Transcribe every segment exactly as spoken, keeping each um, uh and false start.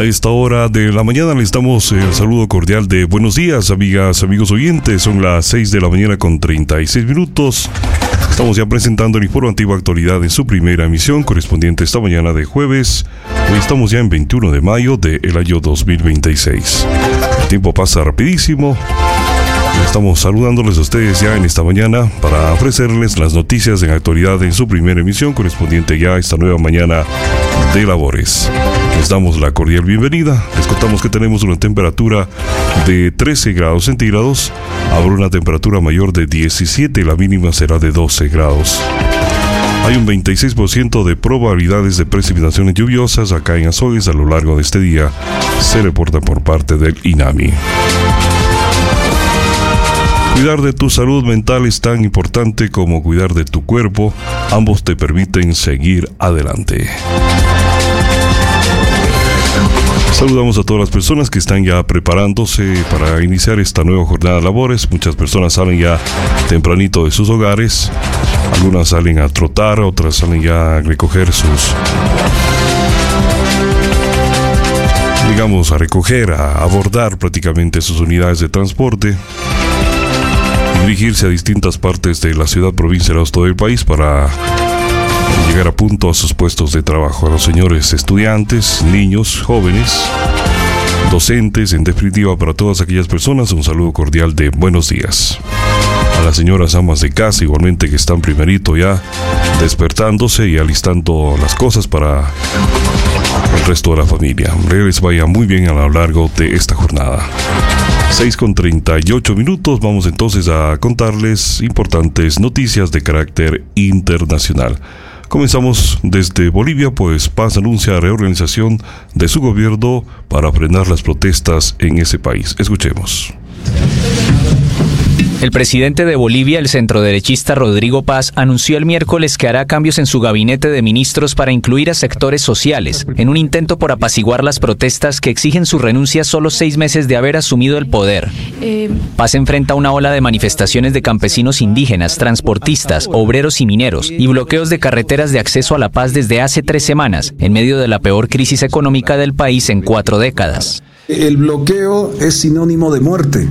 A esta hora de la mañana les damos el saludo cordial de buenos días, amigas, amigos oyentes. Son las seis de la mañana con treinta y seis minutos. Estamos ya presentando el informativo Actualidad en su primera emisión, correspondiente esta mañana de jueves. Hoy estamos ya en veintiuno de mayo del año dos mil veintiséis. El tiempo pasa rapidísimo. Estamos saludándoles a ustedes ya en esta mañana para ofrecerles las noticias en actualidad en su primera emisión, correspondiente ya a esta nueva mañana de labores. Les damos la cordial bienvenida. Les contamos que tenemos una temperatura de trece grados centígrados. Habrá una temperatura mayor de diecisiete y la mínima será de doce grados. Hay un veintiséis por ciento de probabilidades de precipitaciones lluviosas acá en Azogues a lo largo de este día. Se reporta por parte del INAMI. Cuidar de tu salud mental es tan importante como cuidar de tu cuerpo. Ambos te permiten seguir adelante. Saludamos a todas las personas que están ya preparándose para iniciar esta nueva jornada de labores. Muchas personas salen ya tempranito de sus hogares. Algunas salen a trotar, otras salen ya a recoger sus... digamos, a recoger, a abordar prácticamente sus unidades de transporte. Dirigirse a distintas partes de la ciudad, provincia, el resto del país para llegar a punto a sus puestos de trabajo. A los señores estudiantes, niños, jóvenes, docentes, en definitiva para todas aquellas personas, un saludo cordial de buenos días. A las señoras amas de casa igualmente que están primerito ya despertándose y alistando las cosas para el resto de la familia. Que les vaya muy bien a lo largo de esta jornada. seis con treinta y ocho minutos, vamos entonces a contarles importantes noticias de carácter internacional. Comenzamos desde Bolivia, pues Paz anuncia reorganización de su gobierno para frenar las protestas en ese país. Escuchemos. El presidente de Bolivia, el centroderechista Rodrigo Paz, anunció el miércoles que hará cambios en su gabinete de ministros para incluir a sectores sociales, en un intento por apaciguar las protestas que exigen su renuncia solo seis meses de haber asumido el poder. Paz enfrenta una ola de manifestaciones de campesinos indígenas, transportistas, obreros y mineros, y bloqueos de carreteras de acceso a la paz desde hace tres semanas, en medio de la peor crisis económica del país en cuatro décadas. El bloqueo es sinónimo de muerte.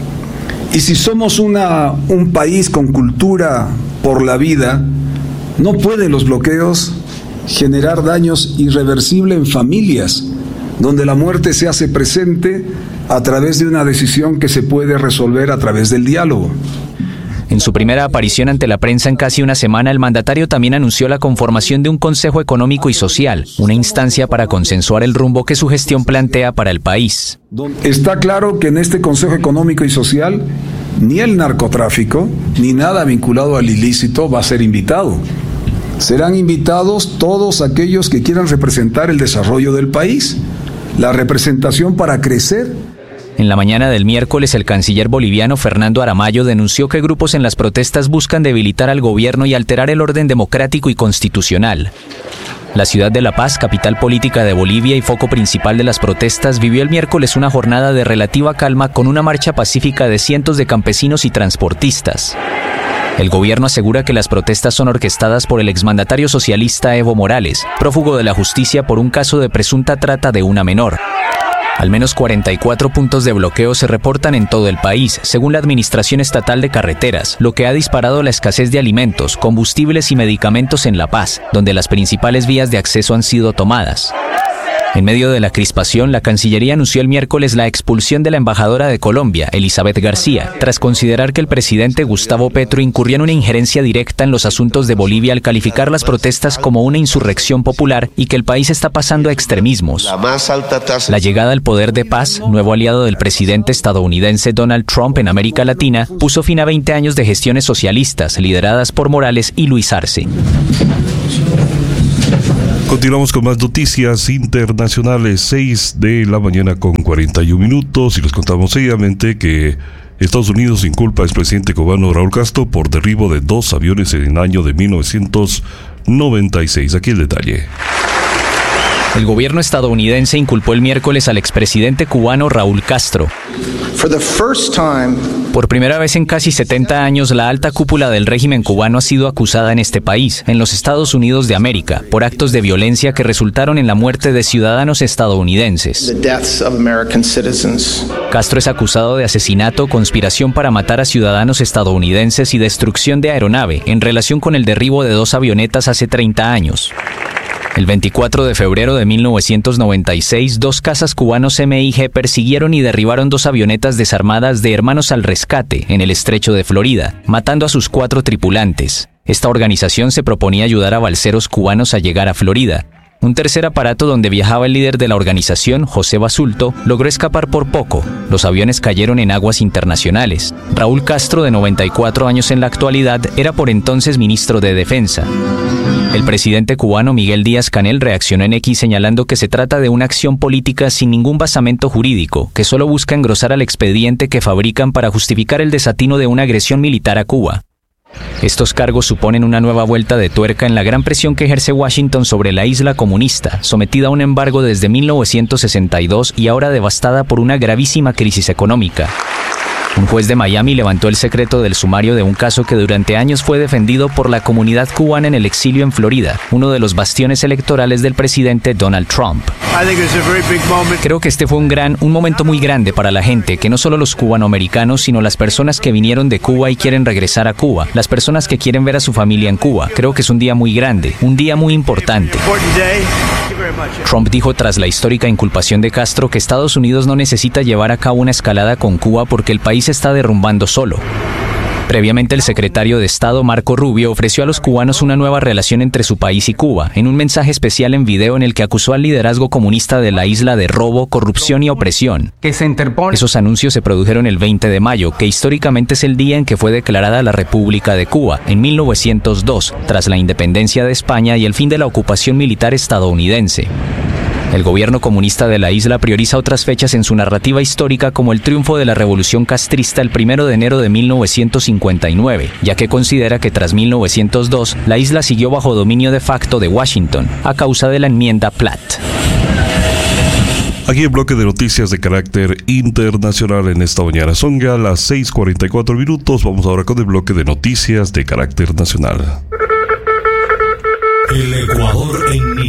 Y si somos una, un país con cultura por la vida, no pueden los bloqueos generar daños irreversibles en familias, donde la muerte se hace presente a través de una decisión que se puede resolver a través del diálogo. En su primera aparición ante la prensa en casi una semana, el mandatario también anunció la conformación de un Consejo Económico y Social, una instancia para consensuar el rumbo que su gestión plantea para el país. Está claro que en este Consejo Económico y Social ni el narcotráfico ni nada vinculado al ilícito va a ser invitado. Serán invitados todos aquellos que quieran representar el desarrollo del país, la representación para crecer. En la mañana del miércoles, el canciller boliviano Fernando Aramayo denunció que grupos en las protestas buscan debilitar al gobierno y alterar el orden democrático y constitucional. La ciudad de La Paz, capital política de Bolivia y foco principal de las protestas, vivió el miércoles una jornada de relativa calma con una marcha pacífica de cientos de campesinos y transportistas. El gobierno asegura que las protestas son orquestadas por el exmandatario socialista Evo Morales, prófugo de la justicia por un caso de presunta trata de una menor. Al menos cuarenta y cuatro puntos de bloqueo se reportan en todo el país, según la Administración Estatal de Carreteras, lo que ha disparado la escasez de alimentos, combustibles y medicamentos en La Paz, donde las principales vías de acceso han sido tomadas. En medio de la crispación, la Cancillería anunció el miércoles la expulsión de la embajadora de Colombia, Elizabeth García, tras considerar que el presidente Gustavo Petro incurrió en una injerencia directa en los asuntos de Bolivia al calificar las protestas como una insurrección popular y que el país está pasando a extremismos. La llegada al poder de Paz, nuevo aliado del presidente estadounidense Donald Trump en América Latina, puso fin a veinte años de gestiones socialistas lideradas por Morales y Luis Arce. Continuamos con más noticias internacionales, seis de la mañana con cuarenta y un minutos, y les contamos seguidamente que Estados Unidos inculpa al expresidente cubano Raúl Castro por derribo de dos aviones en el año de mil novecientos noventa y seis. Aquí el detalle. El gobierno estadounidense inculpó el miércoles al expresidente cubano Raúl Castro. Por primera vez en casi setenta años, la alta cúpula del régimen cubano ha sido acusada en este país, en los Estados Unidos de América, por actos de violencia que resultaron en la muerte de ciudadanos estadounidenses. Castro es acusado de asesinato, conspiración para matar a ciudadanos estadounidenses y destrucción de aeronave en relación con el derribo de dos avionetas hace treinta años. El veinticuatro de febrero de mil novecientos noventa y seis, dos cazas cubanos M I G persiguieron y derribaron dos avionetas desarmadas de Hermanos al Rescate en el estrecho de Florida, matando a sus cuatro tripulantes. Esta organización se proponía ayudar a balseros cubanos a llegar a Florida. Un tercer aparato donde viajaba el líder de la organización, José Basulto, logró escapar por poco. Los aviones cayeron en aguas internacionales. Raúl Castro, de noventa y cuatro años en la actualidad, era por entonces ministro de Defensa. El presidente cubano Miguel Díaz-Canel reaccionó en X señalando que se trata de una acción política sin ningún basamento jurídico, que solo busca engrosar al expediente que fabrican para justificar el desatino de una agresión militar a Cuba. Estos cargos suponen una nueva vuelta de tuerca en la gran presión que ejerce Washington sobre la isla comunista, sometida a un embargo desde mil novecientos sesenta y dos y ahora devastada por una gravísima crisis económica. Un juez de Miami levantó el secreto del sumario de un caso que durante años fue defendido por la comunidad cubana en el exilio en Florida, uno de los bastiones electorales del presidente Donald Trump. Creo que este fue un gran, un momento muy grande para la gente, que no solo los cubanoamericanos, sino las personas que vinieron de Cuba y quieren regresar a Cuba, las personas que quieren ver a su familia en Cuba. Creo que es un día muy grande, un día muy importante. Trump dijo tras la histórica inculpación de Castro que Estados Unidos no necesita llevar a cabo una escalada con Cuba porque el país se está derrumbando solo. Previamente, el secretario de Estado Marco Rubio ofreció a los cubanos una nueva relación entre su país y Cuba, en un mensaje especial en video en el que acusó al liderazgo comunista de la isla de robo, corrupción y opresión. Que se interpone. Esos anuncios se produjeron el veinte de mayo, que históricamente es el día en que fue declarada la República de Cuba, en mil novecientos dos, tras la independencia de España y el fin de la ocupación militar estadounidense. El gobierno comunista de la isla prioriza otras fechas en su narrativa histórica, como el triunfo de la revolución castrista el primero de enero de mil novecientos cincuenta y nueve, ya que considera que tras mil novecientos dos la isla siguió bajo dominio de facto de Washington, a causa de la enmienda Platt. Aquí el bloque de noticias de carácter internacional en esta mañana. Son ya las seis cuarenta y cuatro minutos. Vamos ahora con el bloque de noticias de carácter nacional. El Ecuador en